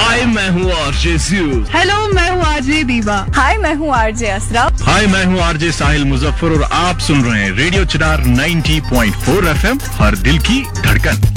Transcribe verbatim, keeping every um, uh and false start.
हाय मैं हूँ RJ ज़्यू। Hello मैं हूँ आरजे दीवा। हाय मैं हूँ आरजे असरा। हाय मैं हूँ आरजे साहिल मुजफ्फर और आप सुन रहे हैं रेडियो चिनार नब्बे पॉइंट चार एफएम, हर दिल की धड़कन।